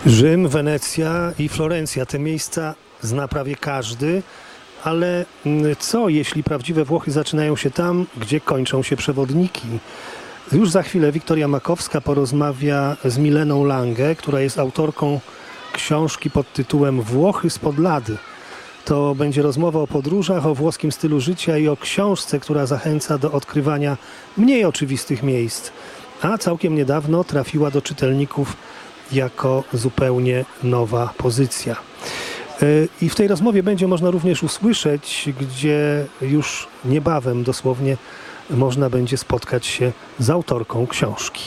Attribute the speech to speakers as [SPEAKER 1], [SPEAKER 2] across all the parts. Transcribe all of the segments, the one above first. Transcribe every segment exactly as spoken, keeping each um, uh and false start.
[SPEAKER 1] Rzym, Wenecja i Florencja. Te miejsca zna prawie każdy, ale co jeśli prawdziwe Włochy zaczynają się tam, gdzie kończą się przewodniki? Już za chwilę Wiktoria Makowska porozmawia z Mileną Lange, która jest autorką książki pod tytułem Włochy spod lady. To będzie rozmowa o podróżach, o włoskim stylu życia i o książce, która zachęca do odkrywania mniej oczywistych miejsc, a całkiem niedawno trafiła do czytelników jako zupełnie nowa pozycja. I w tej rozmowie będzie można również usłyszeć, gdzie już niebawem dosłownie można będzie spotkać się z autorką książki.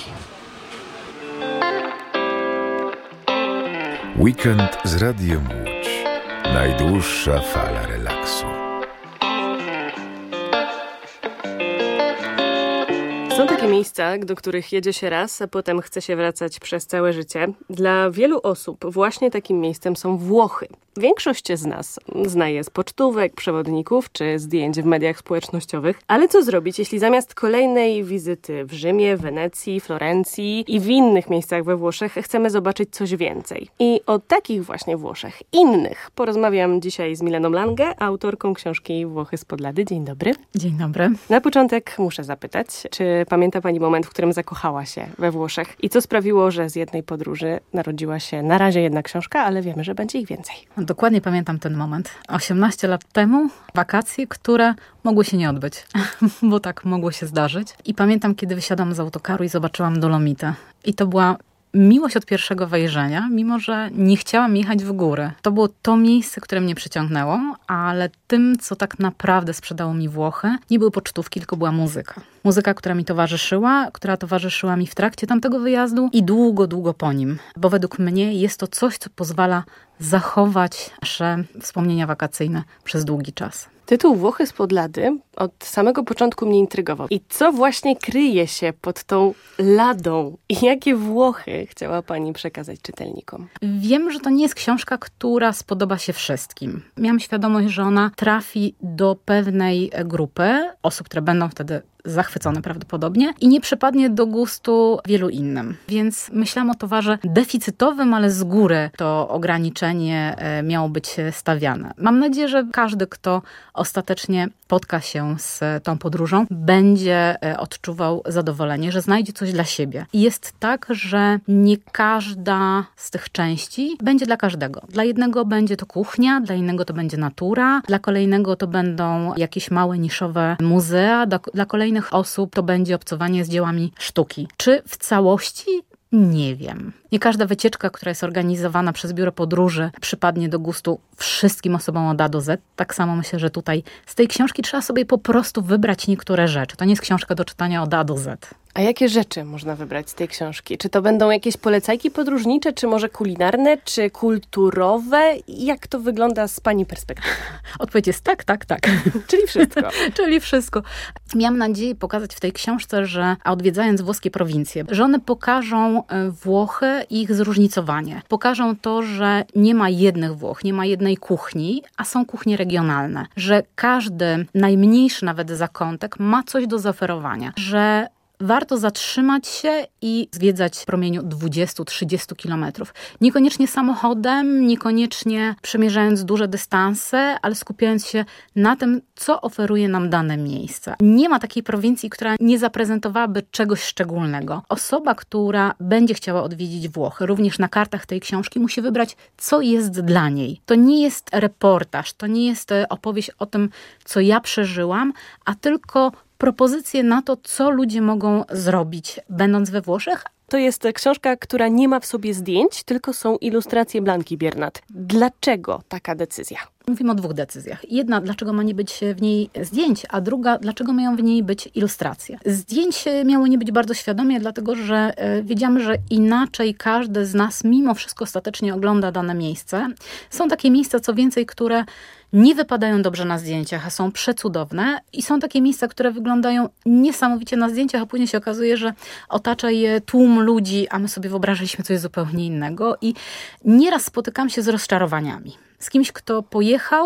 [SPEAKER 2] Weekend z Radiem Łódź. Najdłuższa fala relaksu.
[SPEAKER 3] Są takie miejsca, do których jedzie się raz, a potem chce się wracać przez całe życie. Dla wielu osób właśnie takim miejscem są Włochy. Większość z nas zna je z pocztówek, przewodników czy zdjęć w mediach społecznościowych. Ale co zrobić, jeśli zamiast kolejnej wizyty w Rzymie, Wenecji, Florencji i w innych miejscach we Włoszech chcemy zobaczyć coś więcej? I o takich właśnie Włoszech, innych, porozmawiam dzisiaj z Mileną Lange, autorką książki Włochy spod lady. Dzień dobry.
[SPEAKER 4] Dzień dobry.
[SPEAKER 3] Na początek muszę zapytać, czy pamięta Pani moment, w którym zakochała się we Włoszech? I co sprawiło, że z jednej podróży narodziła się na razie jedna książka, ale wiemy, że będzie ich więcej.
[SPEAKER 4] Dokładnie pamiętam ten moment. osiemnaście lat temu wakacje, które mogły się nie odbyć, bo tak mogło się zdarzyć. I pamiętam, kiedy wysiadłam z autokaru i zobaczyłam Dolomitę. I to była miłość od pierwszego wejrzenia, mimo że nie chciałam jechać w górę. To było to miejsce, które mnie przyciągnęło, ale tym, co tak naprawdę sprzedało mi Włochy, nie były pocztówki, tylko była muzyka. Muzyka, która mi towarzyszyła, która towarzyszyła mi w trakcie tamtego wyjazdu i długo, długo po nim. Bo według mnie jest to coś, co pozwala zachować nasze wspomnienia wakacyjne przez długi czas.
[SPEAKER 3] Tytuł Włochy spod lady od samego początku mnie intrygował. I co właśnie kryje się pod tą ladą? I jakie Włochy chciała Pani przekazać czytelnikom?
[SPEAKER 4] Wiem, że to nie jest książka, która spodoba się wszystkim. Miałam świadomość, że ona trafi do pewnej grupy osób, które będą wtedy zachwycone prawdopodobnie i nie przypadnie do gustu wielu innym. Więc myślałam o towarze deficytowym, ale z góry to ograniczenie miało być stawiane. Mam nadzieję, że każdy, kto ostatecznie spotka się z tą podróżą, będzie odczuwał zadowolenie, że znajdzie coś dla siebie. I jest tak, że nie każda z tych części będzie dla każdego. Dla jednego będzie to kuchnia, dla innego to będzie natura, dla kolejnego to będą jakieś małe, niszowe muzea, dla, dla kolejnych osób to będzie obcowanie z dziełami sztuki. Czy w całości? Nie wiem. Nie każda wycieczka, która jest organizowana przez biuro podróży, przypadnie do gustu wszystkim osobom od A do Z. Tak samo myślę, że tutaj z tej książki trzeba sobie po prostu wybrać niektóre rzeczy. To nie jest książka do czytania od A do Z.
[SPEAKER 3] A jakie rzeczy można wybrać z tej książki? Czy to będą jakieś polecajki podróżnicze, czy może kulinarne, czy kulturowe? Jak to wygląda z Pani perspektywy?
[SPEAKER 4] Odpowiedź jest tak, tak, tak.
[SPEAKER 3] Czyli wszystko.
[SPEAKER 4] Czyli wszystko. Miałam nadzieję pokazać w tej książce, że odwiedzając włoskie prowincje, że one pokażą Włochy i ich zróżnicowanie. Pokażą to, że nie ma jednych Włoch, nie ma jednej kuchni, a są kuchnie regionalne. Że każdy, najmniejszy nawet zakątek ma coś do zaoferowania. Że warto zatrzymać się i zwiedzać w promieniu dwudziestu do trzydziestu kilometrów. Niekoniecznie samochodem, niekoniecznie przemierzając duże dystanse, ale skupiając się na tym, co oferuje nam dane miejsce. Nie ma takiej prowincji, która nie zaprezentowałaby czegoś szczególnego. Osoba, która będzie chciała odwiedzić Włochy, również na kartach tej książki, musi wybrać, co jest dla niej. To nie jest reportaż, to nie jest opowieść o tym, co ja przeżyłam, a tylko propozycje na to, co ludzie mogą zrobić, będąc we Włoszech.
[SPEAKER 3] To jest książka, która nie ma w sobie zdjęć, tylko są ilustracje Blanki Biernat. Dlaczego taka decyzja?
[SPEAKER 4] Mówimy o dwóch decyzjach. Jedna, dlaczego ma nie być w niej zdjęć, a druga, dlaczego mają w niej być ilustracje. Zdjęć miało nie być bardzo świadomie, dlatego że wiedziałam, że inaczej każdy z nas mimo wszystko ostatecznie ogląda dane miejsce. Są takie miejsca, co więcej, które nie wypadają dobrze na zdjęciach, a są przecudowne. I są takie miejsca, które wyglądają niesamowicie na zdjęciach, a później się okazuje, że otacza je tłum ludzi, a my sobie wyobrażaliśmy coś zupełnie innego. I nieraz spotykam się z rozczarowaniami. Z kimś, kto pojechał,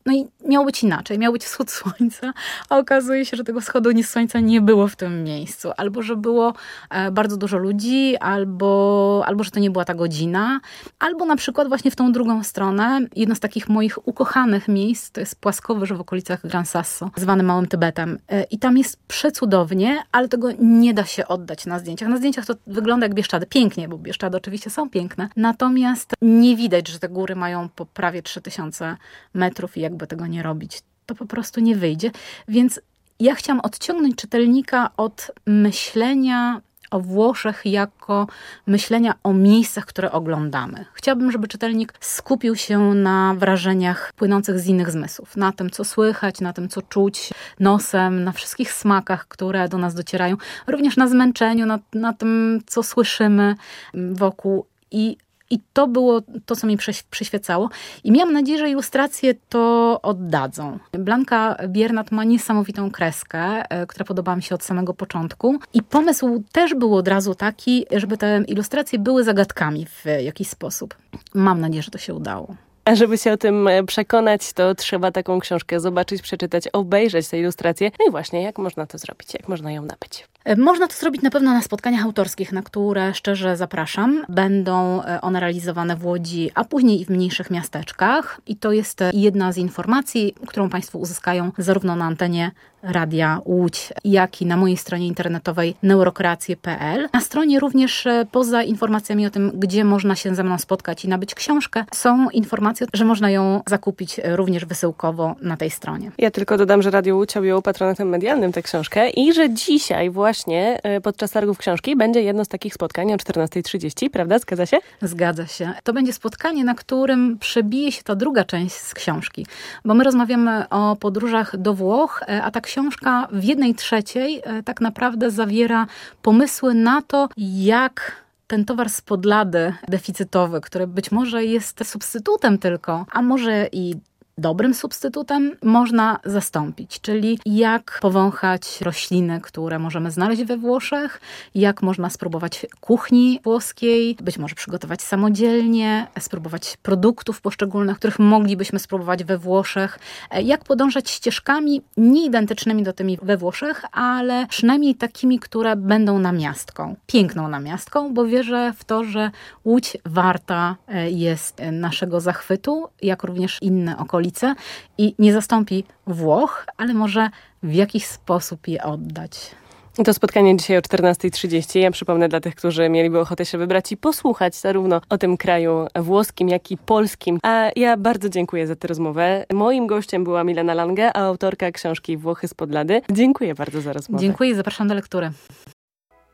[SPEAKER 4] No i miało być inaczej, miał być wschód słońca, a okazuje się, że tego wschodu słońca nie było w tym miejscu. Albo, że było bardzo dużo ludzi, albo, albo że to nie była ta godzina, albo na przykład właśnie w tą drugą stronę, jedno z takich moich ukochanych miejsc, to jest Płaskowyż w okolicach Gran Sasso, zwany Małym Tybetem. I tam jest przecudownie, ale tego nie da się oddać na zdjęciach. Na zdjęciach to wygląda jak Bieszczady. Pięknie, bo Bieszczady oczywiście są piękne. Natomiast nie widać, że te góry mają po prawie trzy tysiące metrów i jakby tego nie robić, to po prostu nie wyjdzie. Więc ja chciałam odciągnąć czytelnika od myślenia o Włoszech jako myślenia o miejscach, które oglądamy. Chciałabym, żeby czytelnik skupił się na wrażeniach płynących z innych zmysłów. Na tym, co słychać, na tym, co czuć nosem, na wszystkich smakach, które do nas docierają. Również na zmęczeniu, na, na tym, co słyszymy wokół. I I to było to, co mi przyświecało. I miałam nadzieję, że ilustracje to oddadzą. Blanka Biernat ma niesamowitą kreskę, która podobała mi się od samego początku. I pomysł też był od razu taki, żeby te ilustracje były zagadkami w jakiś sposób. Mam nadzieję, że to się udało.
[SPEAKER 3] A żeby się o tym przekonać, to trzeba taką książkę zobaczyć, przeczytać, obejrzeć te ilustracje. No i właśnie, jak można to zrobić? Jak można ją nabyć?
[SPEAKER 4] Można to zrobić na pewno na spotkaniach autorskich, na które szczerze zapraszam. Będą one realizowane w Łodzi, a później i w mniejszych miasteczkach. I to jest jedna z informacji, którą Państwo uzyskają zarówno na antenie Radia Łódź, jak i na mojej stronie internetowej neurokreacje kropka pe el. Na stronie również, poza informacjami o tym, gdzie można się ze mną spotkać i nabyć książkę, są informacje, że można ją zakupić również wysyłkowo na tej stronie.
[SPEAKER 3] Ja tylko dodam, że Radio Łódź objęło patronatem medialnym tę książkę i że dzisiaj właśnie podczas targów książki będzie jedno z takich spotkań o czternasta trzydzieści, prawda? Zgadza się?
[SPEAKER 4] Zgadza się. To będzie spotkanie, na którym przebije się ta druga część z książki, bo my rozmawiamy o podróżach do Włoch, a ta książka w jednej trzeciej tak naprawdę zawiera pomysły na to, jak ten towar z podlady deficytowy, który być może jest substytutem tylko, a może i dobrym substytutem, można zastąpić. Czyli jak powąchać rośliny, które możemy znaleźć we Włoszech, jak można spróbować kuchni włoskiej, być może przygotować samodzielnie, spróbować produktów poszczególnych, których moglibyśmy spróbować we Włoszech, jak podążać ścieżkami nieidentycznymi do tymi we Włoszech, ale przynajmniej takimi, które będą namiastką. Piękną namiastką, bo wierzę w to, że Łódź warta jest naszego zachwytu, jak również inne okolice. I nie zastąpi Włoch, ale może w jakiś sposób je oddać.
[SPEAKER 3] To spotkanie dzisiaj o czternasta trzydzieści. Ja przypomnę dla tych, którzy mieliby ochotę się wybrać i posłuchać zarówno o tym kraju włoskim, jak i polskim. A ja bardzo dziękuję za tę rozmowę. Moim gościem była Milena Lange, autorka książki Włochy z Podlady. Dziękuję bardzo za rozmowę.
[SPEAKER 4] Dziękuję i zapraszam do lektury.